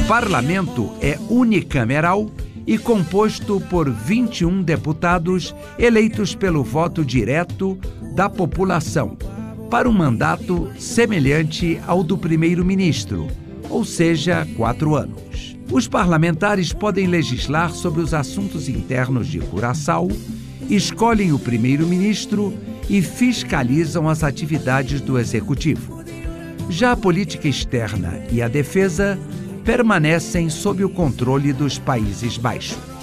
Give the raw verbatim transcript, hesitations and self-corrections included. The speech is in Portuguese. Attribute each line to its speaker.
Speaker 1: parlamento é unicameral e composto por vinte e um deputados eleitos pelo voto direto da população, para um mandato semelhante ao do primeiro-ministro, ou seja, quatro anos. Os parlamentares podem legislar sobre os assuntos internos de Curaçao, escolhem o primeiro-ministro e fiscalizam as atividades do executivo. Já a política externa e a defesa permanecem sob o controle dos Países Baixos.